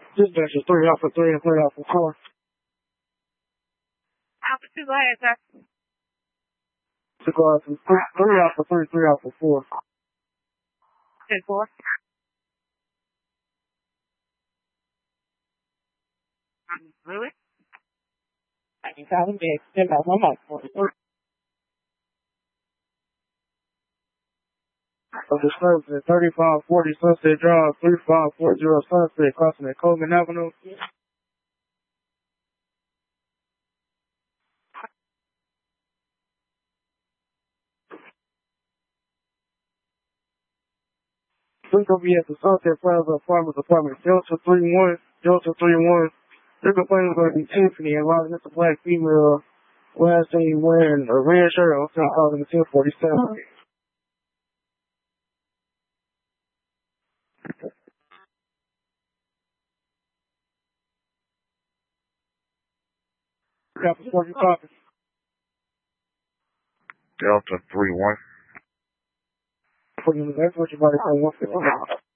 Dispatch is 3 Alpha 3 and 3 Alpha 4. Alpha 2, go ahead, sir. 3 Alpha 3, 3 Alpha 4. 3 4. Really? I can tell them to extend my 1 month for it. Of the service at 3540 Sunset Drive, 3540 Sunset, crossing at Coleman Avenue. Please don't be at the Sunset Plaza Apartment, Delta 31. Your complaint is going to be Tiffany, and while it's a black female, last thing wearing a red shirt, I'm still calling the 1047. Delta 40 copy. Delta 31. That's what you're about to say.